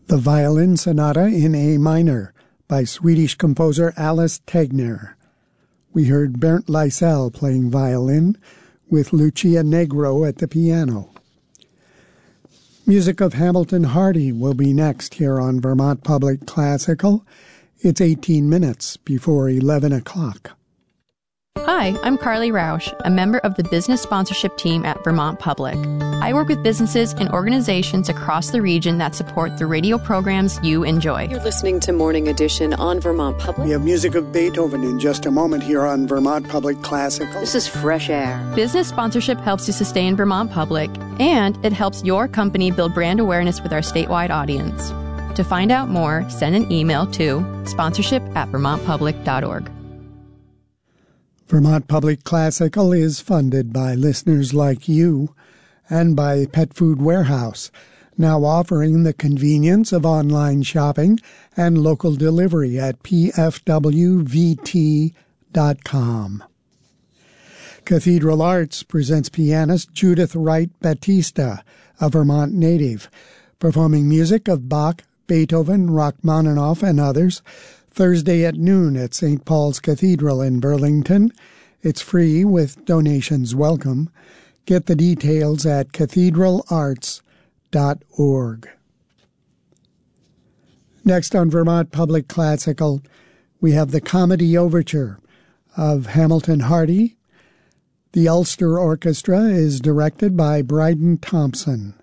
The Violin Sonata in A Minor by Swedish composer Alice Tegner. We heard Bernd Leisel playing violin with Lucia Negro at the piano. Music of Hamilton Hardy will be next here on Vermont Public Classical. It's 18 minutes before 11 o'clock. Hi, I'm Carly Rausch, a member of the business sponsorship team at Vermont Public. I work with businesses and organizations across the region that support the radio programs you enjoy. You're listening to Morning Edition on Vermont Public. We have music of Beethoven in just a moment here on Vermont Public Classical. This is fresh air. Business sponsorship helps to sustain Vermont Public, and it helps your company build brand awareness with our statewide audience. To find out more, send an email to sponsorship@vermontpublic.org. Vermont Public Classical is funded by listeners like you and by Pet Food Warehouse, now offering the convenience of online shopping and local delivery at pfwvt.com. Cathedral Arts presents pianist Judith Wright Batista, a Vermont native, performing music of Bach, Beethoven, Rachmaninoff, and others, Thursday at noon at St. Paul's Cathedral in Burlington. It's free with donations welcome. Get the details at cathedralarts.org. Next on Vermont Public Classical, we have the Comedy Overture of Hamilton Hardy. The Ulster Orchestra is directed by Bryden Thompson.